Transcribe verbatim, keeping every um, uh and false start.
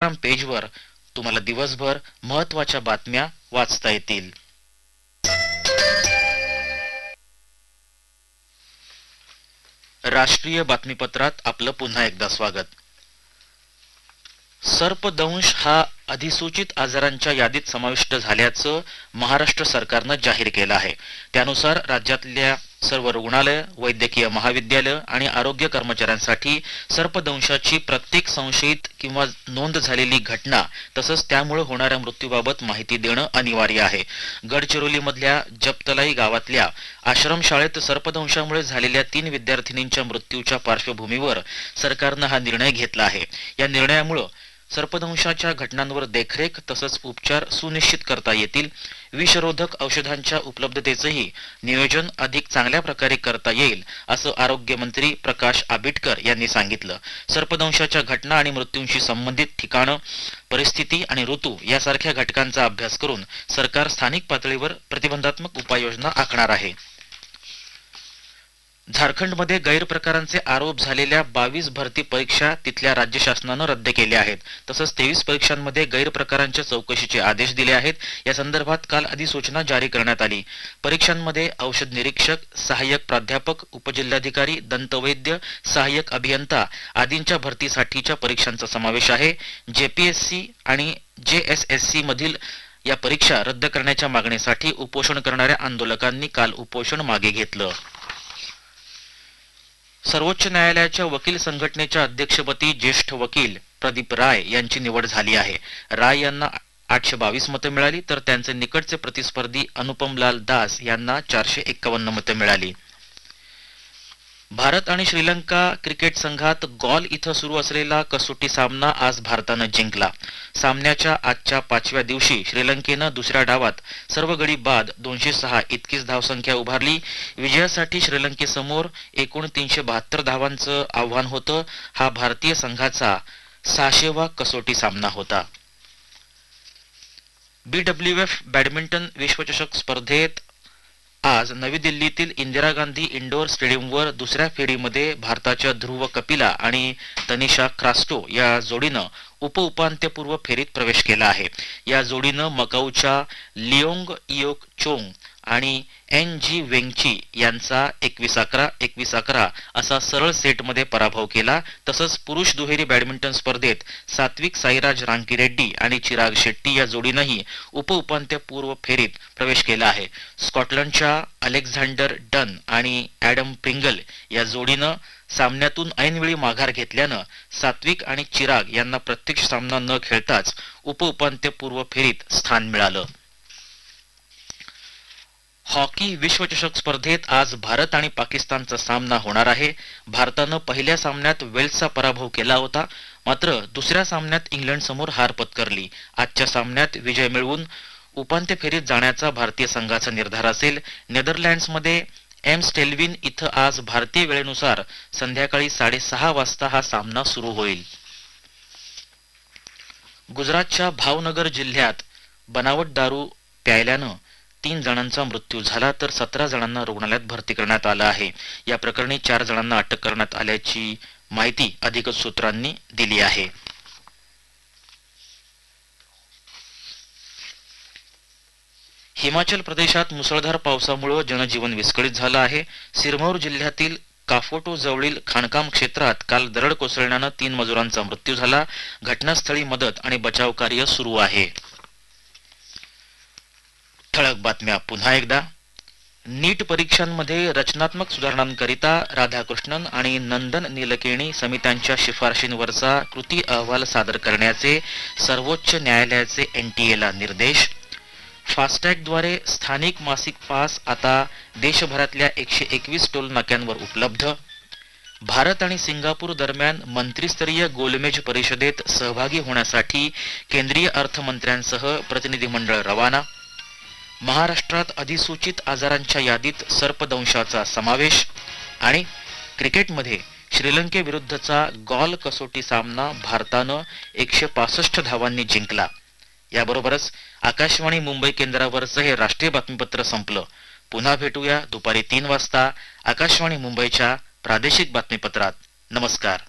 Instagram पेजवर तुम्हाला दिवसभर महत्त्वाच्या बातम्या वाचता येतील। राष्ट्रीय बातमीपत्रात आपलं पुन्हा एकदा स्वागत। सर्पदंश हा अधिसूचित आजारांच्या यादीत समाविष्ट झाल्याचं महाराष्ट्र सरकारनं जाहीर केलं आहे। त्यानुसार राज्यातल्या सर्व रुग्णालय, वैद्यकीय महाविद्यालय आणि आरोग्य कर्मचाऱ्यांसाठी सर्पदंशाची प्रत्येक संशयित किंवा नोंद झालेली घटना तसंच त्यामुळे होणाऱ्या मृत्यूबाबत माहिती देणं अनिवार्य आहे। गडचिरोलीमधल्या जपतलाई गावातल्या आश्रमशाळेत सर्पदंशामुळे झालेल्या तीन विद्यार्थिनींच्या मृत्यूच्या पार्श्वभूमीवर सरकारनं हा निर्णय घेतला आहे। या निर्णयामुळे सर्पदंशाच्या घटनांवर देखरेख तसंच उपचार सुनिश्चित करता येतील। विषरोधक औषधांच्या उपलब्धतेचेही नियोजन अधिक चांगल्या प्रकारे करता येईल असं आरोग्य मंत्री प्रकाश आंबेडकर यांनी सांगितलं। सर्पदंशाच्या घटना आणि मृत्यूंशी संबंधित ठिकाणं, परिस्थिती आणि ऋतू यासारख्या घटकांचा अभ्यास करून सरकार स्थानिक पातळीवर प्रतिबंधात्मक उपाययोजना आखणार आहे। झारखंडमध्ये गैरप्रकारांचे आरोप झालेल्या बावीस भरती परीक्षा तिथल्या राज्य शासनानं रद्द केल्या आहेत। तसंच तेवीस परीक्षांमध्ये गैरप्रकारांच्या चौकशीचे आदेश दिले आहेत। या संदर्भात काल अधिसूचना जारी करण्यात आली। परीक्षांमध्ये औषध निरीक्षक, सहाय्यक प्राध्यापक, उपजिल्हाधिकारी, दंतवैद्य, सहाय्यक अभियंता आदींच्या भरतीसाठीच्या परीक्षांचा समावेश आहे। जेपीएससी आणि जेएसएससी मधील या परीक्षा रद्द करण्याच्या मागणीसाठी उपोषण करणाऱ्या आंदोलकांनी काल उपोषण मागे घेतलं। सर्वोच्च न्यायालयाच्या वकील संघटनेच्या अध्यक्षपदी ज्येष्ठ वकील प्रदीप राय यांची निवड झाली आहे। राय यांना आठशे बावीस मतं मिळाली तर त्यांचे निकटचे प्रतिस्पर्धी अनुपमलाल दास यांना चारशे एक्कावन्न मतं मिळाली। भारत आणि श्रीलंका क्रिकेट संघात गॉल इथं सुरू असलेला कसोटी सामना आज भारतानं जिंकला। सामन्याच्या आजच्या पाचव्या दिवशी श्रीलंकेनं दुसऱ्या डावात सर्व गडी बाद दोनशे सहा इतकीच धावसंख्या उभारली। विजयासाठी श्रीलंकेसमोर एकूण तीनशे बहात्तर धावांचं आव्हान होतं। हा भारतीय संघाचा सहाशेवा कसोटी सामना होता। बीडब्ल्यूएफ बॅडमिंटन विश्वचषक स्पर्धेत आज नवी दिल्लीतील इंदिरा गांधी इंडोर स्टेडियमवर दुसऱ्या फेरीमध्ये भारताच्या ध्रुव कपिला आणि तनिषा क्रास्टो या जोडीनं उपउपांत्यपूर्व फेरीत प्रवेश केला आहे। या जोडीनं मकाऊच्या लिओंग इयोक चोंग आणि एन जी वेंगची यांचा एकवीस अकरा एकवीस अकरा असा सरळ सेटमध्ये पराभव केला। तसंच पुरुष दुहेरी बॅडमिंटन स्पर्धेत सात्विक साईराज रांकीरेड्डी आणि चिराग शेट्टी या जोडीनंही उपउपांत्यपूर्व फेरीत प्रवेश केला आहे। स्कॉटलंडच्या अलेक्झांडर डन आणि ॲडम प्रिंगल या जोडीनं सामन्यातून ऐनवेळी माघार घेतल्यानं सात्विक आणि चिराग यांना प्रत्यक्ष सामना न खेळताच उपउपांत्यपूर्व फेरीत स्थान मिळालं। हॉकी विश्वचषक स्पर्धेत आज भारत आणि पाकिस्तानचा सामना होणार आहे। भारतानं पहिल्या सामन्यात वेल्सचा पराभव केला होता, मात्र दुसऱ्या सामन्यात इंग्लंड समोर हार पत्करली। आजच्या सामन्यात विजय मिळवून उपांत्य फेरीत जाण्याचा भारतीय संघाचा निर्धार असेल। नेदरलँड्समध्ये एम्स्टेल्विन इथं आज भारतीय वेळेनुसार संध्याकाळी साडेसहा वाजता हा सामना सुरू होईल। गुजरातच्या भावनगर जिल्ह्यात बनावट दारू प्यायल्यानं तीन जणांचा मृत्यू झाला तर सतरा जणांना रुग्णालयात भरती करण्यात आलं आहे। या प्रकरणी चार जणांना अटक करण्यात आल्याची माहिती अधिकृत सूत्रांनी दिली आहे। हिमाचल प्रदेशात मुसळधार पावसामुळे जनजीवन विस्कळीत झालं आहे। सिरमौर जिल्ह्यातील काफोटो जवळील खाणकाम क्षेत्रात काल दरड कोसळल्यानं तीन मजुरांचा मृत्यू झाला। घटनास्थळी मदत आणि बचाव कार्य सुरू आहे। ठळक बातम्या पुन्हा एकदा। नीट परीक्षांमध्ये रचनात्मक सुधारणांकरिता राधाकृष्णन आणि नंदन नीलकेणी समित्यांच्या शिफारशींवरचा कृती अहवाल सादर करण्याचे सर्वोच्च न्यायालयाचे एनटीएला निर्देश। फास्टॅगद्वारे स्थानिक मासिक पास आता देशभरातल्या एकशे एकवीस टोल नाक्यांवर उपलब्ध। भारत आणि सिंगापूर दरम्यान मंत्रिस्तरीय गोलमेज परिषदेत सहभागी होण्यासाठी केंद्रीय अर्थमंत्र्यांसह प्रतिनिधिमंडळ रवाना। महाराष्ट्रात अधिसूचित आजारांच्या यादीत सर्पदंशाचा समावेश आणि क्रिकेटमध्ये श्रीलंकेविरुद्धचा गॉल कसोटी सामना भारतानं एकशे पासष्ट धावांनी जिंकला। याबरोबरच आकाशवाणी मुंबई केंद्रावरचं हे राष्ट्रीय बातमीपत्र संपलं। पुन्हा भेटूया दुपारी तीन वाजता आकाशवाणी मुंबईच्या प्रादेशिक बातमीपत्रात। नमस्कार।